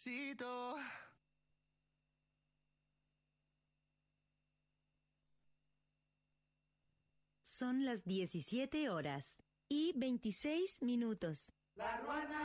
necesito. Son las 17 horas y 26 minutos. La Ruana